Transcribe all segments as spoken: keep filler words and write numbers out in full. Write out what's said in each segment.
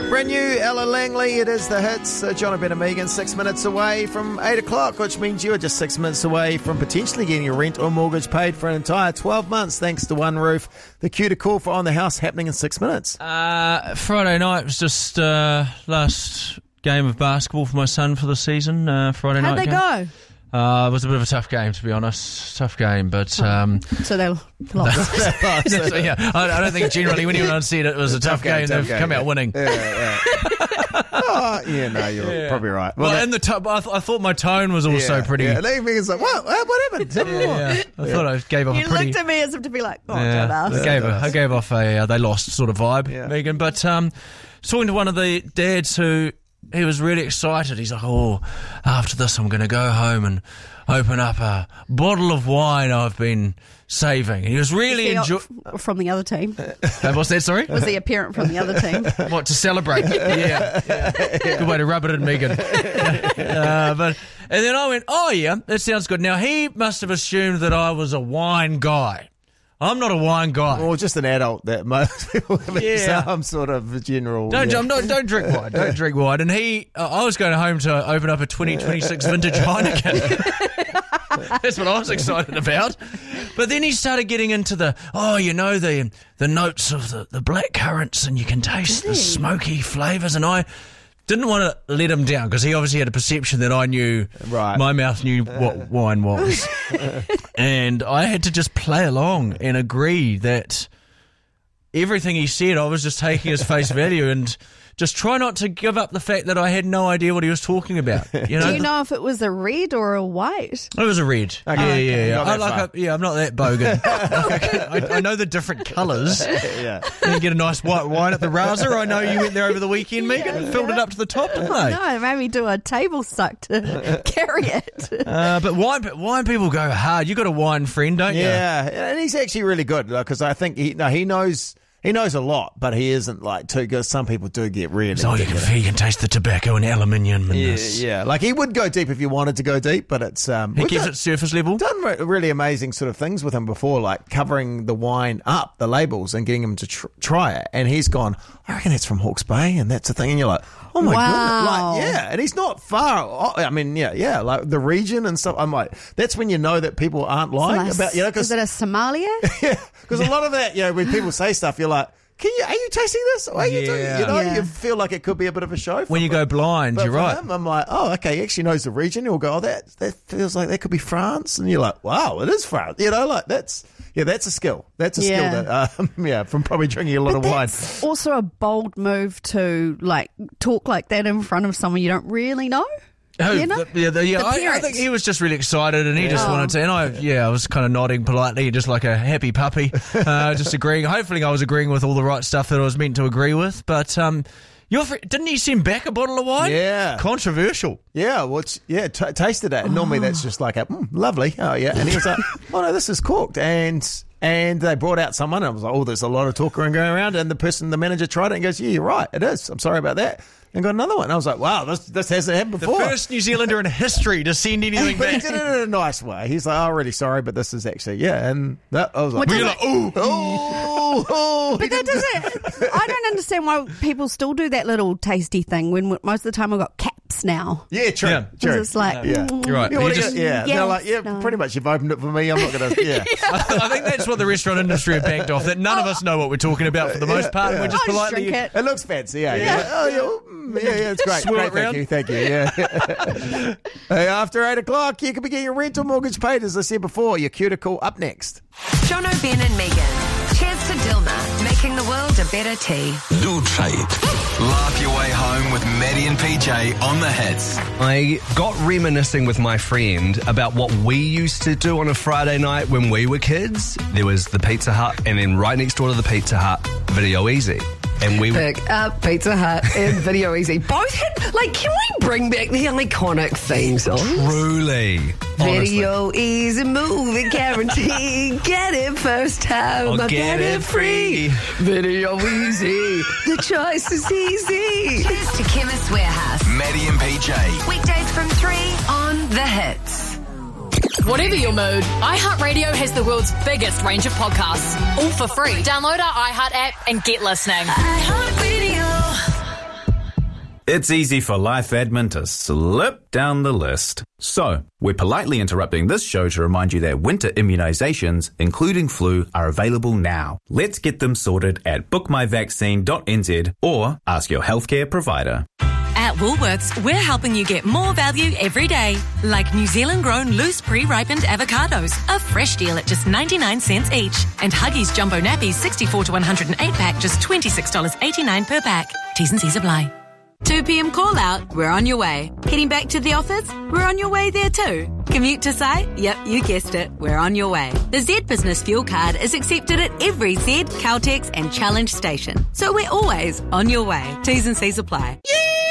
Brand new Ella Langley, it is the hits. Uh, John and Megan, six minutes away from eight o'clock, which means you are just six minutes away from potentially getting your rent or mortgage paid for an entire twelve months, thanks to One Roof. The cue to call for On the House happening in six minutes. Uh, Friday night was just uh, last game of basketball for my son for the season. Uh, Friday How'd night. they game. go? Uh, it was a bit of a tough game, to be honest. Tough game, but um, So they lost. so, yeah, I, I don't think generally when anyone said it was a tough, Tough game, game, tough they've game, come yeah. out winning. Yeah, yeah. Oh, yeah, no, you're Yeah. probably right. Well, that- in the to- I, th- I thought my tone was also yeah, pretty. Yeah, and then Megan's like, what? What what happened? Tell me more. Yeah, I thought I gave off You a pretty. looked at me as if to be like, oh, Yeah, don't I ask. gave, Yeah, a, I gave off a uh, they lost sort of vibe, Yeah. Megan. But um, talking to one of the dads who he was really excited. He's like, oh, after this I'm going to go home and open up a bottle of wine I've been saving. He was really Was he enjoying. up from the other team? What's that? Sorry. Was he a parent from the other team? What, to celebrate? yeah, yeah. Good way to rub it in, Megan. uh, but and then I went, oh yeah, that sounds good. Now he must have assumed that I was a wine guy. I'm not a wine guy. Or just an adult that most people have Yeah. some sort of general. Don't, yeah. I'm not, don't drink wine. Don't drink wine. And he, uh, I was going home to open up a twenty twenty-six vintage Heineken. That's what I was excited about. But then he started getting into the, oh, you know, the the notes of the, the black currants, and you can taste the smoky flavours. And I didn't want to let him down because he obviously had a perception that I knew, Right. my mouth knew what wine was. And I had to just play along and agree that everything he said, I was just taking as face value and just try not to give up the fact that I had no idea what he was talking about. You know, Do you know if it was a red or a white? it was a red. Okay. Yeah, yeah, yeah. Not I that like, far. a, yeah, I'm not that bogan. Like, I, I know the different colours. Yeah. You get a nice white wine at the Raza. I know you went there over the weekend, Megan, and filled it up to the top, didn't they? No, it made me do a table suck to carry it. Uh, but wine, but wine people go hard. You got a wine friend, don't you? Yeah, and he's actually really good because I think he no he knows he knows a lot, but he isn't like too good. Some people do get really. Oh, you can, you can taste the tobacco and aluminium and yeah, this. yeah, like he would go deep if you wanted to go deep, but it's um. He we've keeps done, it surface level. done re- really amazing sort of things with him before, like covering the wine up, the labels, and getting him to tr- try it. And he's gone, I reckon it's from Hawke's Bay, and that's the thing. And you're like, oh my Wow. goodness, like yeah, and he's not far. Oh, I mean, yeah, yeah, like the region and stuff. I'm like, that's when you know that people aren't lying Nice. about, you know, Is because it a Somalia? yeah, because a lot of that, you know, when people say stuff, you're like, can you, are you tasting this? Or are you doing, Yeah. you know, Yeah. you feel like it could be a bit of a show. For When you him. go blind, But you're for right. him, I'm like, oh, okay, he actually knows the region. He'll go, oh, that that feels like that could be France, and you're like, wow, it is France. You know, like that's yeah, that's a skill. That's a Yeah. skill that um, yeah, from probably drinking a lot of wine. That's also a bold move to like talk like that in front of someone you don't really know. Who? You know? The- yeah, the- yeah The I, I parents. think he was just really excited and he just Yeah. wanted to. And I, yeah, I was kind of nodding politely, just like a happy puppy, uh, just agreeing. Hopefully, I was agreeing with all the right stuff that I was meant to agree with. But um, your fr- didn't he send back a bottle of wine? Yeah. Controversial. Yeah, well, it's, yeah, t- tasted it. And normally that's just like a mm, lovely. Oh yeah, and he was like, oh no, this is corked, and. And they brought out someone, and I was like, oh, there's a lot of talk going around. And the person, the manager tried it and goes, yeah, you're right, it is. I'm sorry about that. And got another one. And I was like, wow, this this hasn't happened The before. first New Zealander in history to send anything But he back. did it in a nice way. He's like, oh, really sorry, but this is actually, yeah. And that, I was like, What You're does like, ooh. oh, oh. But that doesn't. I don't understand why people still do that little tasty thing when most of the time I've got caps now. Yeah, true, Yeah. true. It's like, Yeah. mm, You're right. Yeah, He what do you- just- yeah. Yes, they're like, yeah, no. pretty much. You've opened it for me. I'm not going to, yeah. I think that's what the restaurant industry have banked off, that none of us know what we're talking about for the most part. yeah. We're just I'll just politely. drink it. It looks fancy, yeah. Yeah. yeah. Oh, yeah, mm, yeah, yeah, it's great. swirl great it thank round. you, thank you, yeah. Hey, after eight o'clock, you can be getting your rental mortgage paid, as I said before. Your cuticle up next. John O'Ben and Megan. Cheers to Dilma, making the world a better tea. Do try it. Laugh your way home with Maddie and P J on the hits. I got reminiscing with my friend about what we used to do on a Friday night when we were kids. There was the Pizza Hut, and then right next door to the Pizza Hut, Video Easy. And we Pick up Pizza Hut and Video Easy. Both had, like, can we bring back the iconic theme songs? truly, honestly, Video Easy movie guarantee. Get it first time. I'll I get it free. Video Easy. The choice is easy. Cheers to Chemist Warehouse. Maddie and P J. Weekdays from three on The Hits. Whatever your mood, iHeartRadio has the world's biggest range of podcasts, all for free. Download our iHeart app and get listening. iHeartRadio. It's easy for life admin to slip down the list. So, we're politely interrupting this show to remind you that winter immunisations, including flu, are available now. Let's get them sorted at book my vaccine dot n z or ask your healthcare provider. At Woolworths, we're helping you get more value every day. Like New Zealand-grown loose pre-ripened avocados, a fresh deal at just ninety-nine cents each. And Huggies Jumbo Nappies sixty-four to one hundred eight pack, just twenty-six dollars eighty-nine per pack. T's and C's apply. two p.m. call out, we're on your way. Heading back to the office, we're on your way there too. Commute to site? Yep, you guessed it, we're on your way. The Z Business Fuel Card is accepted at every Z, Caltex and Challenge station. So we're always on your way. T's and C's apply.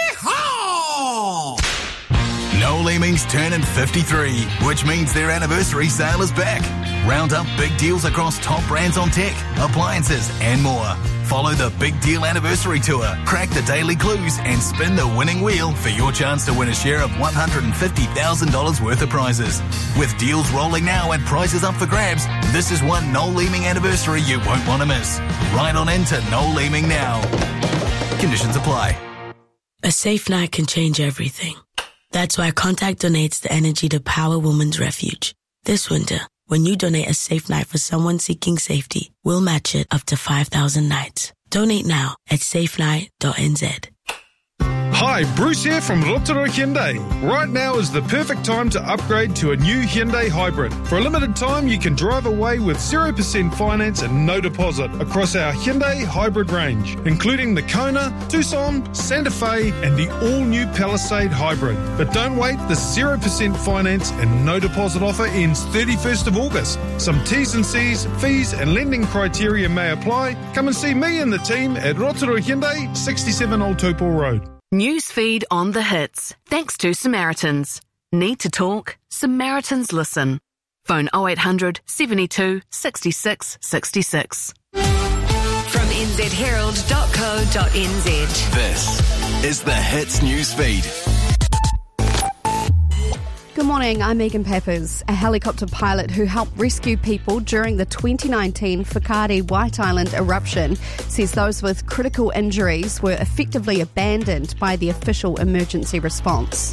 Yeehaw! Noel Leeming's turning fifty-three, which means their anniversary sale is back. Round up big deals across top brands on tech, appliances and more. Follow the Big Deal Anniversary Tour, crack the daily clues and spin the winning wheel for your chance to win a share of one hundred fifty thousand dollars worth of prizes. With deals rolling now and prizes up for grabs, this is one Noel Leeming anniversary you won't want to miss. Right on into Noel Leeming now. Conditions apply. A safe night can change everything. That's why Contact donates the energy to Power Women's Refuge. This winter, when you donate a safe night for someone seeking safety, we'll match it up to five thousand nights. Donate now at safe night dot n z. Hi, Bruce here from Rotorua Hyundai. Right now is the perfect time to upgrade to a new Hyundai Hybrid. For a limited time, you can drive away with zero percent finance and no deposit across our Hyundai Hybrid range, including the Kona, Tucson, Santa Fe and the all-new Palisade Hybrid. But don't wait, the zero percent finance and no deposit offer ends thirty-first of August. Some T's and C's, fees and lending criteria may apply. Come and see me and the team at Rotorua Hyundai, sixty-seven Old Tupel Road. Newsfeed on the hits. Thanks to Samaritans. Need to talk? Samaritans listen. Phone oh eight hundred, seventy-two, sixty-six, sixty-six. From n z herald dot co dot n z. This is the Hits Newsfeed. Good morning, I'm Megan Peppers. A helicopter pilot who helped rescue people during the twenty nineteen Whakaari White Island eruption says those with critical injuries were effectively abandoned by the official emergency response.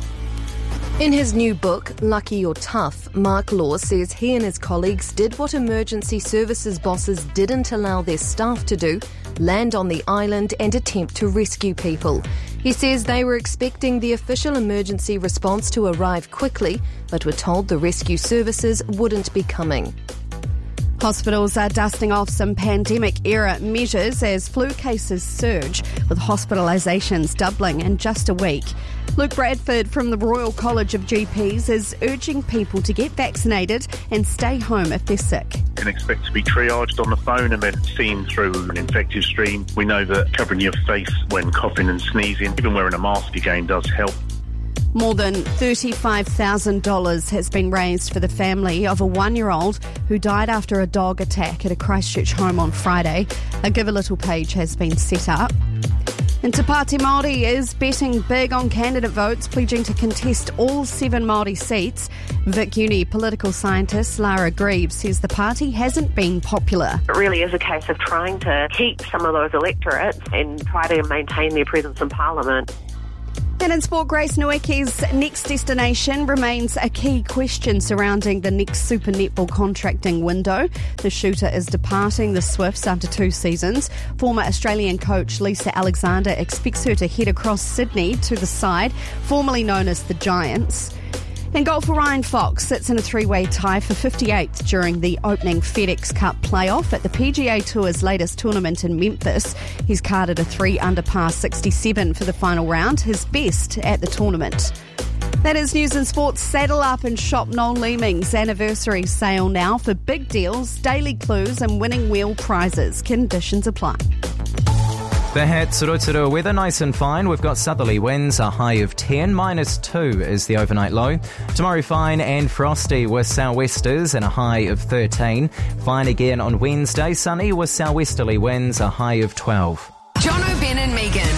In his new book, Lucky or Tough, Mark Law says he and his colleagues did what emergency services bosses didn't allow their staff to do, land on the island and attempt to rescue people. He says they were expecting the official emergency response to arrive quickly, but were told the rescue services wouldn't be coming. Hospitals are dusting off some pandemic-era measures as flu cases surge, with hospitalisations doubling in just a week. Luke Bradford from the Royal College of G Ps is urging people to get vaccinated and stay home if they're sick. You can expect to be triaged on the phone and then seen through an infective stream. We know that covering your face when coughing and sneezing, even wearing a mask again, does help. More than thirty-five thousand dollars has been raised for the family of a one-year-old who died after a dog attack at a Christchurch home on Friday. A Give a Little page has been set up. And Te Pāti Māori is betting big on candidate votes, pledging to contest all seven Māori seats. Vic Uni political scientist Lara Greaves says the party hasn't been popular. It really is a case of trying to keep some of those electorates and try to maintain their presence in Parliament. And in sport, Grace Nwecke's next destination remains a key question surrounding the next Super Netball contracting window. The shooter is departing the Swifts after two seasons. Former Australian coach Lisa Alexander expects her to head across Sydney to the side, formerly known as the Giants. And golfer Ryan Fox sits in a three-way tie for fifty-eighth during the opening FedEx Cup playoff at the P G A Tour's latest tournament in Memphis. He's carded a three under par sixty-seven for the final round, his best at the tournament. That is news and sports. Saddle up and shop Noel Leeming's anniversary sale now for big deals, daily clues and winning wheel prizes. Conditions apply. The Hits, Rotorua weather nice and fine. We've got southerly winds, a high of ten, minus two is the overnight low. Tomorrow fine and frosty with sou'westers and a high of thirteen. Fine again on Wednesday, sunny with sou'westerly winds, a high of twelve. John O'Ben and Megan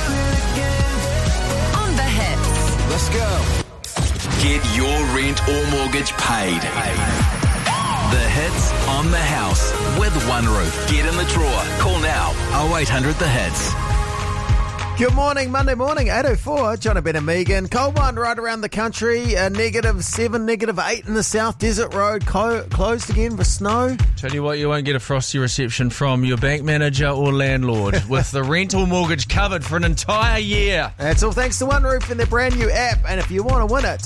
on the Hits. Let's go. Get your rent or mortgage paid. The Hits on the house with One Roof. Get in the drawer. Call now oh eight hundred the hits. Good morning, Monday morning, eight oh four, John Ben and Megan. Cold one right around the country, a negative seven, negative eight in the south. Desert Road co- closed again for snow. Tell you what, you won't get a frosty reception from your bank manager or landlord with the rental mortgage covered for an entire year. That's all thanks to One Roof and their brand new app. And if you want to win it,